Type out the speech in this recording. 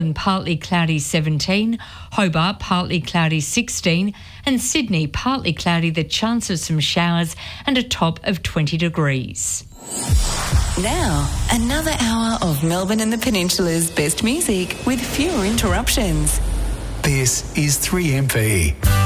Partly cloudy 17, Hobart partly cloudy 16 and Sydney partly cloudy, the chance of some showers and a top of 20 degrees. Now, another hour of Melbourne and the Peninsula's best music with fewer interruptions. This is 3MP.